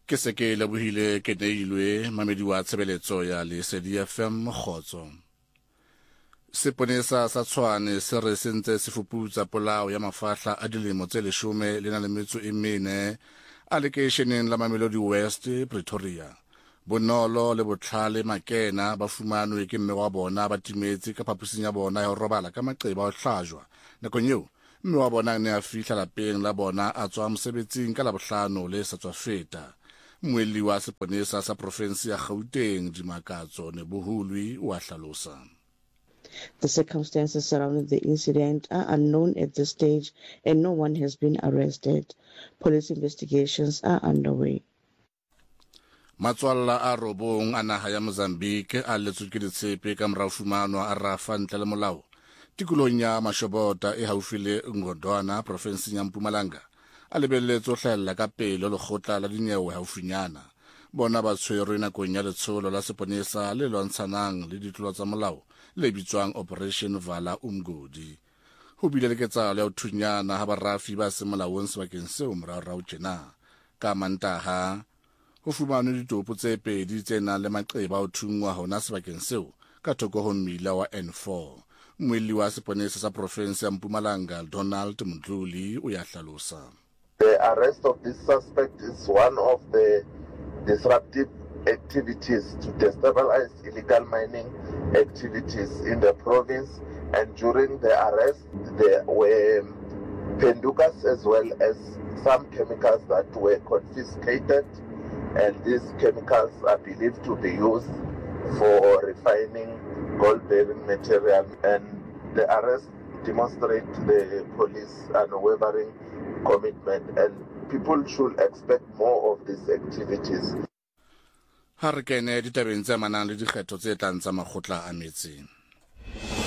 Ke se ke lebohile ke neilwe mamedi wa tshebeletso ya Lesedi FM Kgotso. Seponesa sa Tshwane se re sentse se fuputsa polao ya mafahla a dilemo tse 14 a lekeisheneng la Mamelodi West, Pretoria. Bonolo le Botlhale Makena ba fumanwe ke mme wa bona ba timetse ka phaposing ya bona ya ho robala ka maqeba a hlajwa. Nakong eo mme wa bona ne a fihla lapeng la bona a tswa mosebetsing ka Labohlano le sa tswa feta. Moeli wa seponesa sa province ya Gauteng Dimakatso Nebohulwi wa hlalosa. The circumstances surrounding the incident are unknown at this stage and no one has been arrested. Police investigations are underway. Matswalla a robong a naha ya Mozambique a letswe ke ditshepe ka morao fumanwa a rafa ntle le molao tikolong ya Mashobota e haufi le Ngodwana province ya Mpumalanga. A lebelletse ho hlahella ka pele lekgotla la dinyewe haufinyana. Bona ba tshwerwe nakong ya letsholo la seponesa le lwantshanang le ditlolo tsa molao le bitswang Operation Vala Umgodi. Ho bile le ketsahalo ya ho thunyana ha barafi ba se molaong sebakeng seo moraorao tjena. Ka Mantaha ho fumanwe ditopo tse pedi tse nang le maqeba ho thungwa hona sebakeng seo ka thoko ho mmila wa N4. Moeli wa seponesa sa province ya Mpumalanga Donald Mdluli o ya hlalosa. The arrest of this suspect is one of the disruptive activities to destabilize illegal mining activities in the province, and during the arrest there were pendukas as well as some chemicals that were confiscated, and these chemicals are believed to be used for refining gold-bearing material, and the arrest demonstrates the police unwavering commitment, and people should expect more of these activities. Ha re kene ditabeng tse amanang le dikgetho tse tlang tsa makgotla a metseng.